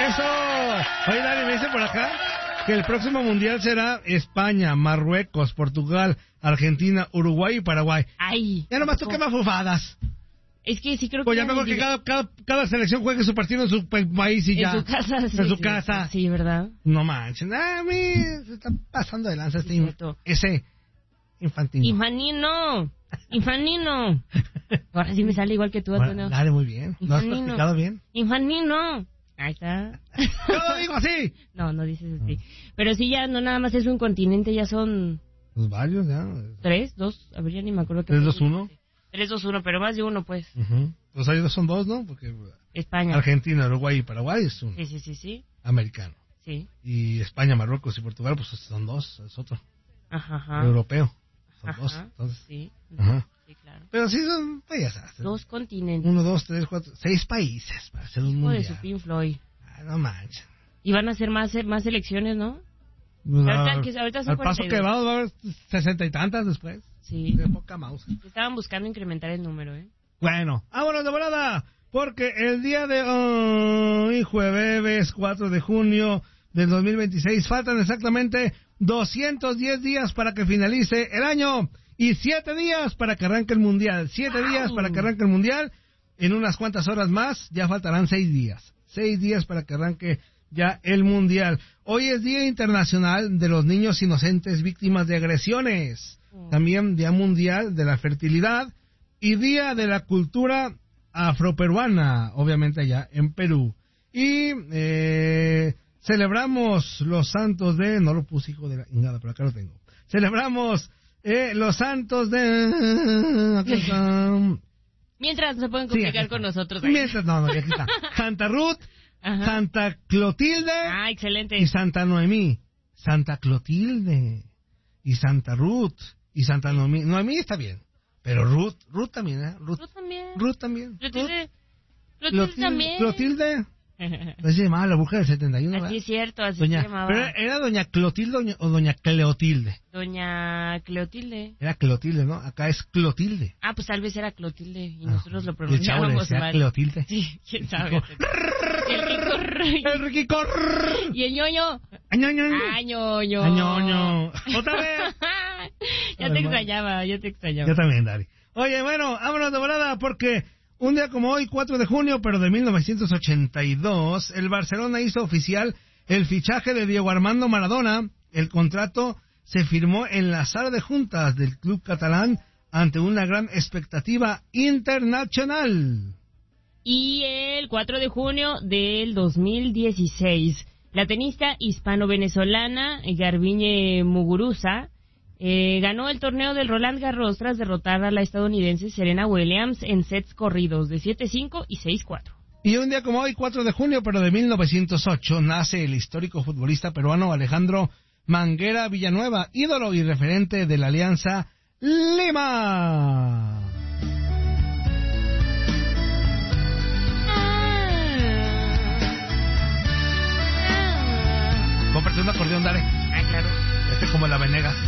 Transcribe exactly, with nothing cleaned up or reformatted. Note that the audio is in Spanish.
Oye, Dani, me dice por acá que el próximo mundial será España, Marruecos, Portugal, Argentina, Uruguay y Paraguay. Ay. Ya nomás tú qué mafufadas. Es que sí creo pues que... Pues ya mejor que cada, cada, cada selección juegue su partido en su país y en ya. En su casa, sí. En su sí, casa. Sí, ¿verdad? No manchen. A mí se está pasando de lanza este... In, ese infantino. Infanino. Infanino. Ahora sí me sale igual que tú, Antonio. Dale, muy bien. ¿Lo has practicado bien? Infanino. Ahí está. Yo lo digo así. No, no dices así. Pero sí, ya no nada más es un continente, ya son... Pues varios, ya. ¿Tres? ¿Dos? A ver, ya ni me acuerdo. ¿Tres, dos, uno? Tres, dos, uno, pero más de uno, pues. Uh-huh. Pues ahí son dos, ¿no? Porque España. Argentina, Uruguay y Paraguay es uno. Sí, sí, sí, sí. Americano. Sí. Y España, Marruecos y Portugal, pues son dos, es otro. Ajá, ajá. Europeo. Son ajá. dos, entonces. Sí. Ajá. Sí, claro. Pero sí son, pues ya sabes. Dos continentes. Uno, dos, tres, cuatro, seis países para hacer un Hijo mundial. de su Pink Floyd. Ah, no manches. Y van a hacer más, más elecciones, ¿no? No, ahorita, que, ahorita son al paso que vamos, va a haber sesenta y tantas después. Sí. De poca mouse. Estaban buscando incrementar el número, ¿eh? Bueno, vámonos de volada, porque el día de hoy, jueves cuatro de junio del dos mil veintiséis, faltan exactamente doscientos diez días para que finalice el año y siete días para que arranque el mundial. siete wow. días para que arranque el mundial. En unas cuantas horas más ya faltarán seis días. seis días para que arranque ya el mundial. Hoy es Día Internacional de los Niños Inocentes Víctimas de Agresiones. También Día Mundial de la Fertilidad y Día de la Cultura Afroperuana, obviamente allá en Perú. Y eh, celebramos los santos de... No lo puse, hijo de la... Nada, pero acá lo tengo. Celebramos eh, los santos de... Aquí están. Mientras se pueden comunicar sí, con nosotros. Ahí. Mientras, no, no, aquí está. Santa Ruth, ajá. Santa Clotilde. Ah, excelente. Y Santa Noemí. Santa Clotilde y Santa Ruth. Y Santa Noemí, Noemí está bien, pero Ruth, Ruth también, ¿eh? Ruth, Ruth también. Ruth también. Clotilde, Clotilde también. Clotilde. Así se llamaba la bruja del setenta y uno, ¿verdad? Así es cierto, así doña, se llamaba. ¿Pero era doña Clotilde o doña Cleotilde? Doña Cleotilde. Era Clotilde, ¿no? Acá es Clotilde. Ah, pues tal vez era Clotilde y ah, nosotros lo pronunciábamos mal. Clotilde. Sí, quién sabe. El Riquicor. Y el ñoño. Ñoño. Ah, ñoño. Ah, ñoño. Otra vez. Ya te extrañaba, ya te extrañaba. Yo también, Dari. Oye, bueno, vámonos de volada porque un día como hoy, cuatro de junio, pero de mil novecientos ochenta y dos, el Barcelona hizo oficial el fichaje de Diego Armando Maradona. El contrato se firmó en la sala de juntas del club catalán ante una gran expectativa internacional. Y el cuatro de junio del dos mil dieciséis, la tenista hispano-venezolana Garbiñe Muguruza eh, ganó el torneo del Roland Garros tras derrotar a la estadounidense Serena Williams en sets corridos de siete cinco y seis cuatro. Y un día como hoy, cuatro de junio, pero de mil novecientos ocho, nace el histórico futbolista peruano Alejandro Manguera Villanueva, ídolo y referente de la Alianza Lima. Cómprate un acordeón, dale. Ah, claro. Este como la Venegas.